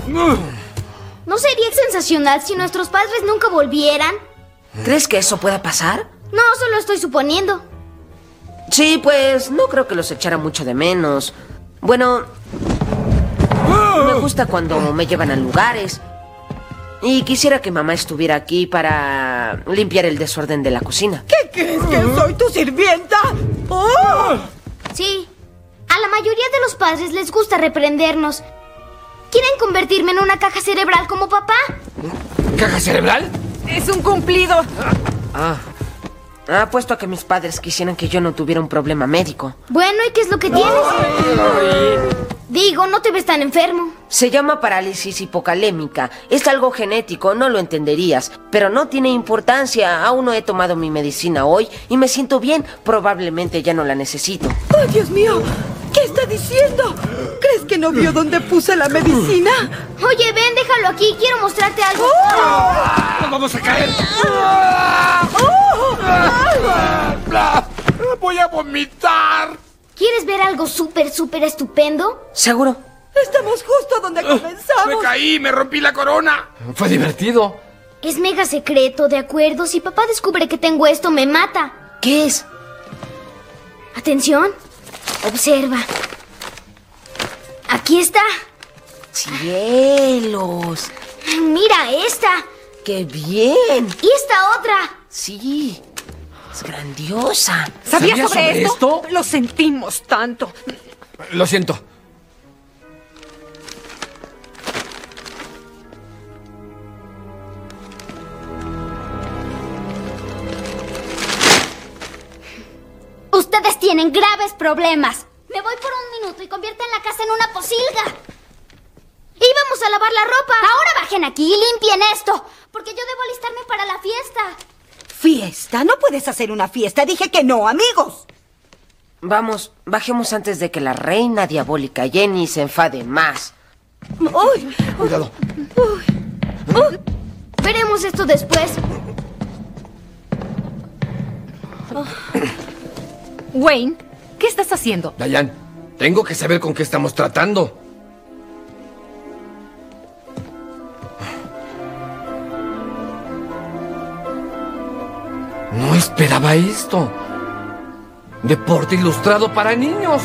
¿No sería sensacional si nuestros padres nunca volvieran? ¿Crees que eso pueda pasar? No, solo estoy suponiendo. Sí, pues no creo que los echara mucho de menos. Bueno, me gusta cuando me llevan a lugares. Y quisiera que mamá estuviera aquí para limpiar el desorden de la cocina. ¿Qué crees que soy tu sirvienta? ¡Oh! Sí, a la mayoría de los padres les gusta reprendernos. ¿Quieren convertirme en una caja cerebral como papá? ¿Caja cerebral? Es un cumplido. Apuesto a que mis padres quisieran que yo no tuviera un problema médico. Bueno, ¿y qué es lo que tienes? Digo, no te ves tan enfermo. Se llama parálisis hipocalémica. Es algo genético, no lo entenderías. Pero no tiene importancia. Aún no he tomado mi medicina hoy y me siento bien. Probablemente ya no la necesito. ¡Oh, Dios mío! ¿Qué está diciendo? ¿Crees que no vio dónde puse la medicina? Oye, ven, déjalo aquí. Quiero mostrarte algo. ¡Nos vamos a caer! ¡Voy a vomitar! ¿Quieres ver algo súper estupendo? ¿Seguro? Estamos justo donde comenzamos. ¡Me caí! ¡Me rompí la corona! Fue divertido. Es mega secreto, ¿de acuerdo? Si papá descubre que tengo esto, me mata. ¿Qué es? Atención. Observa. Aquí está. ¡Cielos! Mira esta. ¡Qué bien! Y esta otra. Sí, es grandiosa. ¿Sabías ¿Sabías sobre sobre esto? esto? Lo sentimos tanto. Lo siento. Ustedes tienen graves problemas. Me voy por un minuto y convierten la casa en una posilga. Íbamos a lavar la ropa. Ahora bajen aquí y limpien esto, porque yo debo alistarme para la fiesta. ¿Fiesta? No puedes hacer una fiesta. Dije que no, amigos. Vamos, bajemos antes de que la reina diabólica Jenny se enfade más. ¡Uy! Cuidado. Veremos esto después. Wayne, ¿qué estás haciendo? Diane, tengo que saber con qué estamos tratando. No esperaba esto. Deporte ilustrado para niños.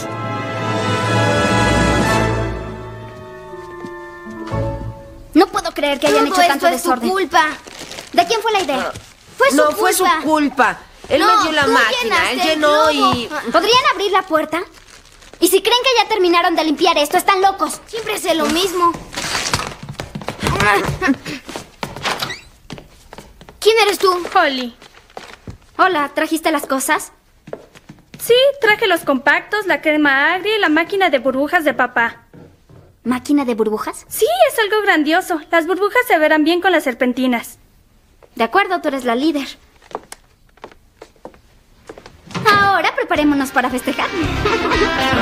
No puedo creer que hayan Todo hecho tanto esto es tu desorden. Culpa. ¿De quién fue la idea? Fue su No, culpa. fue su culpa. Él No, me dio la tú máquina, llenaste él el llenó globo. y... ¿Podrían abrir la puerta? Y si creen que ya terminaron de limpiar esto, están locos. Siempre hace lo mismo. ¿Quién eres tú? Holly. Hola, ¿trajiste las cosas? Sí, traje los compactos, la crema agria y la máquina de burbujas de papá. ¿Máquina de burbujas? Sí, es algo grandioso. Las burbujas se verán bien con las serpentinas. De acuerdo, tú eres la líder. Ahora preparémonos para festejar.